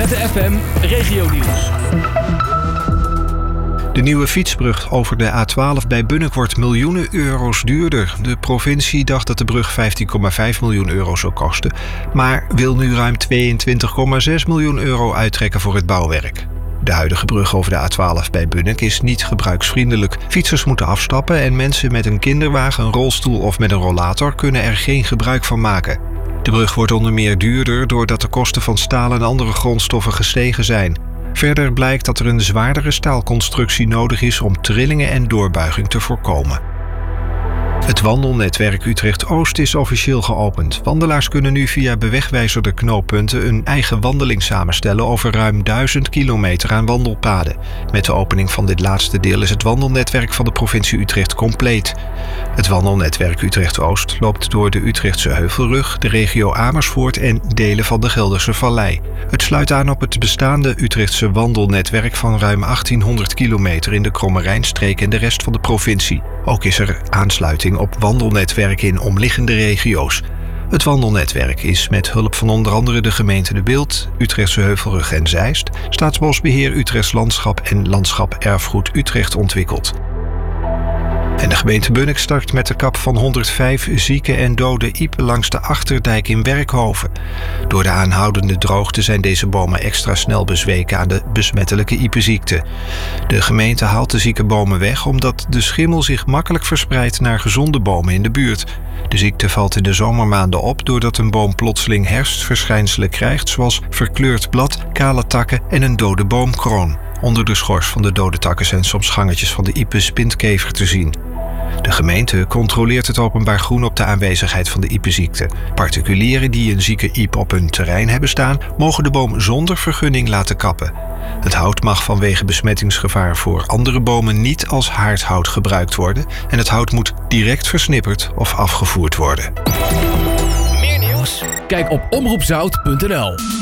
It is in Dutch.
ZFM Regionieuws. De nieuwe fietsbrug over de A12 bij Bunnik wordt miljoenen euro's duurder. De provincie dacht dat de brug 15,5 miljoen euro zou kosten, maar wil nu ruim 22,6 miljoen euro uittrekken voor het bouwwerk. De huidige brug over de A12 bij Bunnik is niet gebruiksvriendelijk. Fietsers moeten afstappen en mensen met een kinderwagen, een rolstoel of met een rollator kunnen er geen gebruik van maken. De brug wordt onder meer duurder doordat de kosten van staal en andere grondstoffen gestegen zijn. Verder blijkt dat er een zwaardere staalconstructie nodig is om trillingen en doorbuiging te voorkomen. Het wandelnetwerk Utrecht-Oost is officieel geopend. Wandelaars kunnen nu via bewegwijzerde knooppunten een eigen wandeling samenstellen over ruim 1000 kilometer aan wandelpaden. Met de opening van dit laatste deel is het wandelnetwerk van de provincie Utrecht compleet. Het wandelnetwerk Utrecht-Oost loopt door de Utrechtse Heuvelrug, de regio Amersfoort en delen van de Gelderse Vallei. Het sluit aan op het bestaande Utrechtse wandelnetwerk van ruim 1800 kilometer in de Kromme Rijnstreek en de rest van de provincie. Ook is er aansluiting op wandelnetwerken in omliggende regio's. Het wandelnetwerk is met hulp van onder andere de gemeente De Bilt, Utrechtse Heuvelrug en Zeist, Staatsbosbeheer Utrechts Landschap en Landschap Erfgoed Utrecht ontwikkeld. En de gemeente Bunnik start met de kap van 105 zieke en dode iepen langs de Achterdijk in Werkhoven. Door de aanhoudende droogte zijn deze bomen extra snel bezweken aan de besmettelijke iepenziekte. De gemeente haalt de zieke bomen weg omdat de schimmel zich makkelijk verspreidt naar gezonde bomen in de buurt. De ziekte valt in de zomermaanden op doordat een boom plotseling herfstverschijnselen krijgt, zoals verkleurd blad, kale takken en een dode boomkroon. Onder de schors van de dode takken zijn soms gangetjes van de iepenspintkever te zien. De gemeente controleert het openbaar groen op de aanwezigheid van de iepenziekte. Particulieren die een zieke iep op hun terrein hebben staan, mogen de boom zonder vergunning laten kappen. Het hout mag vanwege besmettingsgevaar voor andere bomen niet als haardhout gebruikt worden en het hout moet direct versnipperd of afgevoerd worden. Meer nieuws? Kijk op omroepzout.nl.